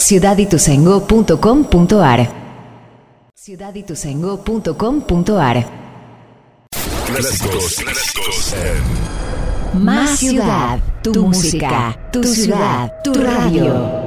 ciudadituzaingó.com.ar. ciudadituzaingó.com.ar. Clásicos Más ciudad, tu música, tu ciudad, tu radio.